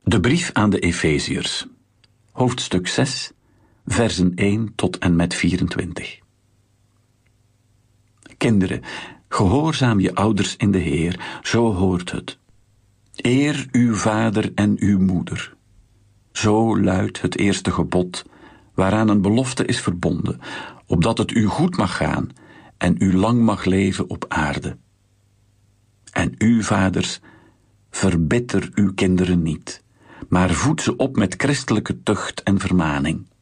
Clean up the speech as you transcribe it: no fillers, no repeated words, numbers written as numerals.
De brief aan de Efeziërs, hoofdstuk 6, versen 1 tot en met 24. Kinderen, gehoorzaam je ouders in de Heer, zo hoort het. Eer uw vader en uw moeder. Zo luidt het eerste gebod, waaraan een belofte is verbonden, opdat het u goed mag gaan en u lang mag leven op aarde. En u, vaders, verbitter uw kinderen niet, maar voed ze op met christelijke tucht en vermaning.